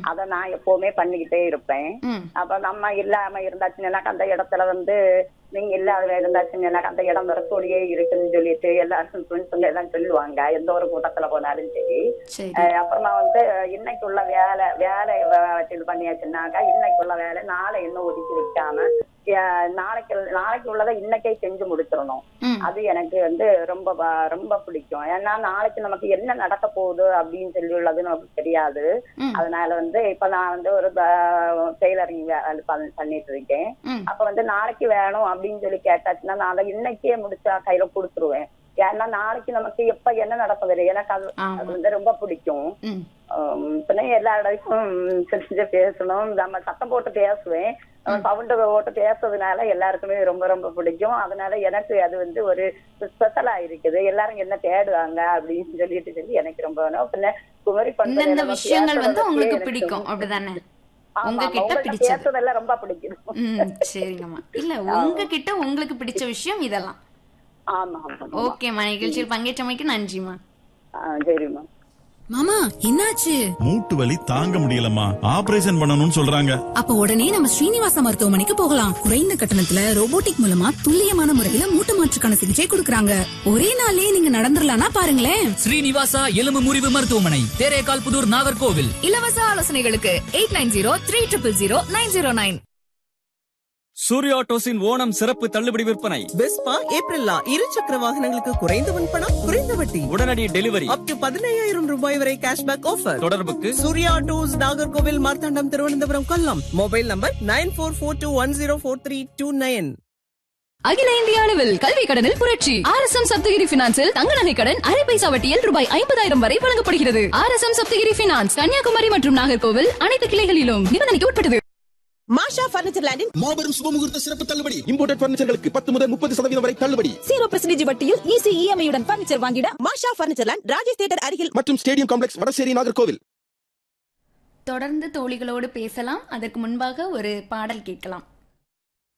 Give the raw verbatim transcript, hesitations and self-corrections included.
அத நான் எப்பவுமே பண்ணிக்கிட்டே இருப்பேன். அப்ப நம்ம இல்லாம இருந்தாச்சுன்னா அந்த இடத்துல வந்து நீங்க இல்லாத இருந்தாச்சுன்னா அந்த இடம் வரத்தோடையே இருக்குன்னு சொல்லிட்டு எல்லாரும் ஃப்ரெண்ட்ஸுங்க எல்லாம் சொல்லுவாங்க, எந்த ஒரு கூட்டத்துல போனாலும் சரி. அப்புறமா வந்து இன்னைக்குள்ள வேலை வேலை இது பண்ணியாச்சுன்னாக்கா இன்னைக்குள்ள வேலை நாளை இன்னும் ஒதுக்கி வைக்காம நாளைக்கு நாளைக்கு உள்ளதை இன்னைக்கே செஞ்சு முடிச்சிடணும். அது எனக்கு வந்து ரொம்ப ரொம்ப பிடிக்கும். ஏன்னா நாளைக்கு நமக்கு என்ன நடக்க போகுது அப்படின்னு சொல்லி உள்ளது நமக்கு தெரியாது. அதனால வந்து இப்ப நான் வந்து ஒரு டெய்லரிங் பண்ணிட்டு இருக்கேன். அப்ப வந்து நாளைக்கு வேணும் அப்படின்னு சொல்லி கேட்டாச்சுன்னா நான் அதை இன்னைக்கே முடிச்சா கையில கொடுத்துருவேன். ஏன்னா நாளைக்கு நமக்கு எப்ப என்ன நடக்குது எனக்கு அது அது வந்து ரொம்ப பிடிக்கும். எல்லா இடத்துக்கும் செஞ்சு பேசணும், நம்ம சத்தம் போட்டு பேசுவேன், சவுண்ட் போட்டு பேசுறதுனால எல்லாருக்குமே ரொம்ப ரொம்ப பிடிக்கும். அதனால எனக்கு அது வந்து ஒரு ஸ்பெஷலா இருக்குது. எல்லாரும் என்ன தேடுவாங்க அப்படின்னு சொல்லிட்டு சொல்லி எனக்கு ரொம்ப பின்ன குமரி பண்ற விஷயங்கள் வந்து உங்களுக்கு பிடிக்கும் அப்படிதானே? உங்ககிட்ட பேசுறதெல்லாம் ரொம்ப பிடிக்கும். சரிங்கம்மா. இல்ல உங்ககிட்ட உங்களுக்கு பிடிச்ச விஷயம் இதெல்லாம். ஆமா. ஓகேம்மா, நிகழ்ச்சியில் பங்கேற்றமைக்கு நன்றிம்மா. சரிம்மா. மாமா என்னாச்சு? மூட்டு வலி தாங்க முடியலம்மா, ஆபரேஷன் பண்ணணும்னு சொல்றாங்க. அப்ப உடனே நம்ம ஸ்ரீனிவாச மருத்துவமனைக்கு போகலாம். குறைந்த கட்டணத்துல ரோபோட்டிக் மூலமா துல்லியமான முறையில மூட்டு மாற்றுக்கான சிகிச்சை கொடுக்கறாங்க. ஒரே நாளே நீங்க நடந்துடலாம்னா பாருங்களேன். ஸ்ரீனிவாசா எலும்பு முறிவு மருத்துவமனை, தேரேகால் புதூர், நாகர்கோவில். இலவச ஆலோசனைகளுக்கு eight nine zero three triple zero nine zero nine. Surya ஆட்டோஸின் Onam சிறப்பு தள்ளுபடி விற்பனை. வெஸ்பா ஏப்ரல்லா இரு சக்கர வாகனங்களுக்கு குறைந்த முன்பணம், குறைந்த வட்டி, உடனடி டெலிவரி, அப் டு பதினையாயிரம் ரூபாய் வரை கேஷ்பேக் ஆஃபர். தொடர்புக்கு Surya autos, Nagercoil, Marthandam, Thiruvananthapuram, Kollam. Mobile number nine போர் போர் டூ ஒன் ஜீரோ போர் த்ரீ டூ நைன். அகில இந்திய அளவில் கல்வி கடனில் புரட்சி. ஆர் எஸ் எம் சப்தகிரி பினான்சில் தங்க நகை கடன் அரை பைசா வட்டியில் ரூபாய் ஐம்பதாயிரம் வரை வழங்கப்படுகிறது. R S M Saptagiri finance, Kanyakumari மற்றும் நாகர்கோவில் அனைத்து கிளைகளிலும் நிபந்தனைக்கு உட்பட்டது. மாஷா பர்னிச்சர் லேண்டின் மாபெரும் சுபமுகூர்த்த சிறப்பு தள்ளுபடி. இம்போர்ட்டட் பர்னிச்சர்களுக்கு பத்து முதல் முப்பது சதவீதம் வரை தள்ளுபடி. ஜீரோ பர்சன்டேஜ் வட்டியில் ஈஸி இஎம்ஐ உடன் பர்னிச்சர் வாங்கிட மாஷா பர்னிச்சர் லேண்ட், ராஜேஷ் தியேட்டர் அருகில் மற்றும் ஸ்டேடியம் காம்ப்ளெக்ஸ், வடசேரி, நாகர்கோவில். தொடர்ந்து தோழிகளோடு பேசலாம். அதற்கு முன்பாக ஒரு பாடல் கேட்கலாம்.